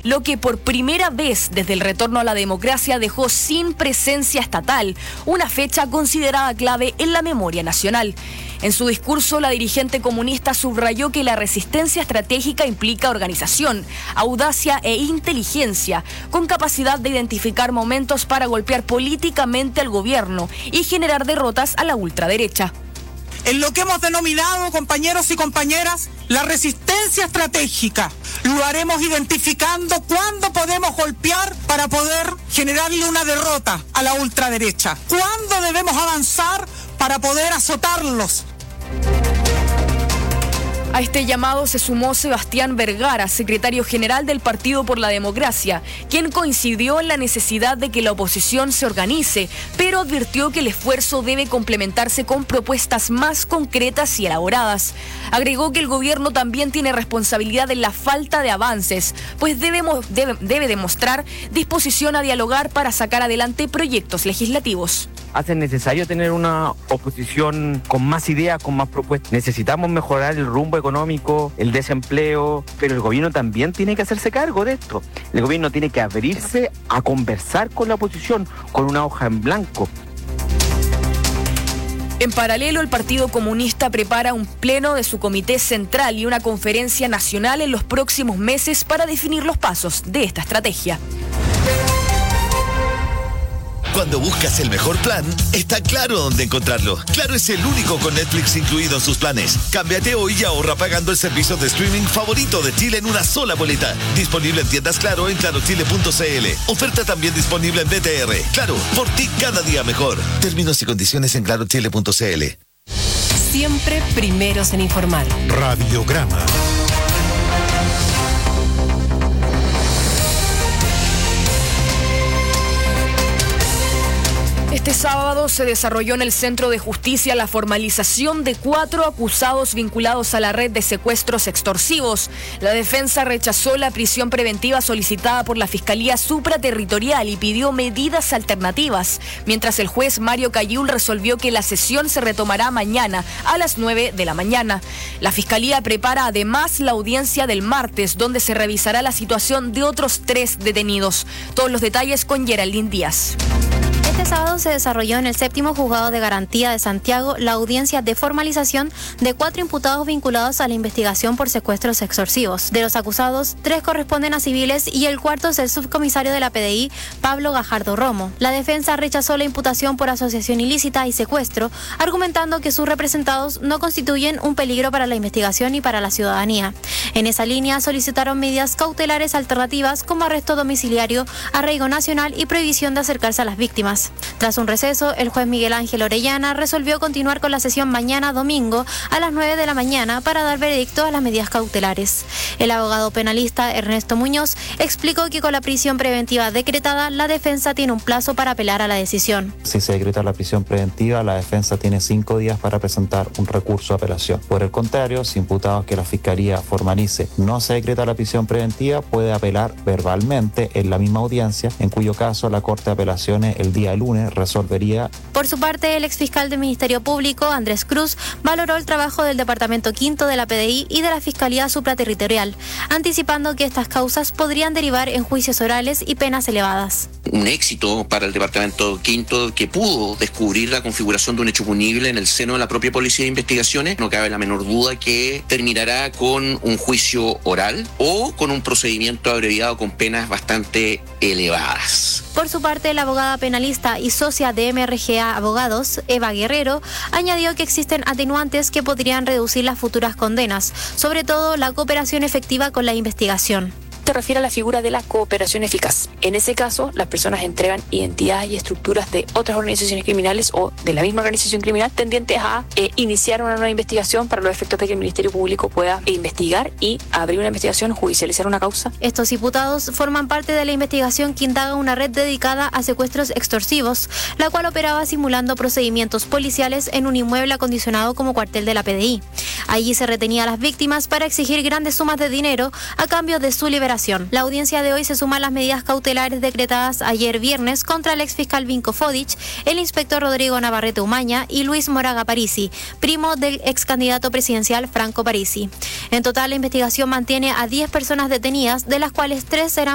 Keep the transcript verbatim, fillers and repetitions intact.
lo que por primera vez desde el retorno a la democracia dejó sin presencia estatal, una fecha considerada clave en la memoria nacional. En su discurso, la dirigente comunista subrayó que la resistencia estratégica implica organización, audacia e inteligencia, con capacidad de identificar momentos para golpear políticamente al gobierno y generar derrotas a la ultraderecha. En lo que hemos denominado, compañeros y compañeras, la resistencia estratégica. Lo haremos identificando cuándo podemos golpear para poder generarle una derrota a la ultraderecha. Cuándo debemos avanzar para poder azotarlos. A este llamado se sumó Sebastián Vergara, secretario general del Partido por la Democracia, quien coincidió en la necesidad de que la oposición se organice, pero advirtió que el esfuerzo debe complementarse con propuestas más concretas y elaboradas. Agregó que el gobierno también tiene responsabilidad en la falta de avances, pues debe, debe, debe demostrar disposición a dialogar para sacar adelante proyectos legislativos. Hace necesario tener una oposición con más ideas, con más propuestas. Necesitamos mejorar el rumbo económico, el desempleo, pero el gobierno también tiene que hacerse cargo de esto. El gobierno tiene que abrirse a conversar con la oposición, con una hoja en blanco. En paralelo, el Partido Comunista prepara un pleno de su comité central y una conferencia nacional en los próximos meses para definir los pasos de esta estrategia. Cuando buscas el mejor plan, está Claro dónde encontrarlo. Claro es el único con Netflix incluido en sus planes. Cámbiate hoy y ahorra pagando el servicio de streaming favorito de Chile en una sola boleta. Disponible en tiendas Claro en claro chile punto c l. Oferta también disponible en B T R. Claro, por ti cada día mejor. Términos y condiciones en claro chile punto c l. Siempre primeros en informar. Radiograma. Este sábado se desarrolló en el Centro de Justicia la formalización de cuatro acusados vinculados a la red de secuestros extorsivos. La defensa rechazó la prisión preventiva solicitada por la Fiscalía Supraterritorial y pidió medidas alternativas, mientras el juez Mario Cayul resolvió que la sesión se retomará mañana a las nueve de la mañana. La Fiscalía prepara además la audiencia del martes, donde se revisará la situación de otros tres detenidos. Todos los detalles con Geraldine Díaz. Este sábado se desarrolló en el séptimo juzgado de garantía de Santiago la audiencia de formalización de cuatro imputados vinculados a la investigación por secuestros extorsivos. De los acusados, tres corresponden a civiles y el cuarto es el subcomisario de la P D I, Pablo Gajardo Romo. La defensa rechazó la imputación por asociación ilícita y secuestro, argumentando que sus representados no constituyen un peligro para la investigación y para la ciudadanía. En esa línea solicitaron medidas cautelares alternativas como arresto domiciliario, arraigo nacional y prohibición de acercarse a las víctimas. Tras un receso, el juez Miguel Ángel Orellana resolvió continuar con la sesión mañana domingo a las nueve de la mañana para dar veredicto a las medidas cautelares. El abogado penalista Ernesto Muñoz explicó que con la prisión preventiva decretada, la defensa tiene un plazo para apelar a la decisión. Si se decreta la prisión preventiva, la defensa tiene cinco días para presentar un recurso de apelación. Por el contrario, si imputados que la Fiscalía formalice no se decreta la prisión preventiva, puede apelar verbalmente en la misma audiencia, en cuyo caso la Corte de Apelaciones el día lunes resolvería. Por su parte, el exfiscal del Ministerio Público, Andrés Cruz, valoró el trabajo del Departamento Quinto de la P D I y de la Fiscalía Supraterritorial, anticipando que estas causas podrían derivar en juicios orales y penas elevadas. Un éxito para el Departamento Quinto que pudo descubrir la configuración de un hecho punible en el seno de la propia Policía de Investigaciones. No cabe la menor duda que terminará con un juicio oral o con un procedimiento abreviado con penas bastante elevadas. Por su parte, la abogada penalista y socia de M R G A Abogados, Eva Guerrero, añadió que existen atenuantes que podrían reducir las futuras condenas, sobre todo la cooperación efectiva con la investigación. Se refiere a la figura de la cooperación eficaz. En ese caso, las personas entregan identidades y estructuras de otras organizaciones criminales o de la misma organización criminal tendientes a eh, iniciar una nueva investigación para los efectos de que el Ministerio Público pueda investigar y abrir una investigación, judicializar una causa. Estos imputados forman parte de la investigación que indaga una red dedicada a secuestros extorsivos, la cual operaba simulando procedimientos policiales en un inmueble acondicionado como cuartel de la P D I. Allí se retenía a las víctimas para exigir grandes sumas de dinero a cambio de su liberación. La audiencia de hoy se suma a las medidas cautelares decretadas ayer viernes contra el exfiscal Vinko Fodic, el inspector Rodrigo Navarrete Umaña y Luis Moraga Parisi, primo del ex candidato presidencial Franco Parisi. En total, la investigación mantiene a diez personas detenidas, de las cuales tres serán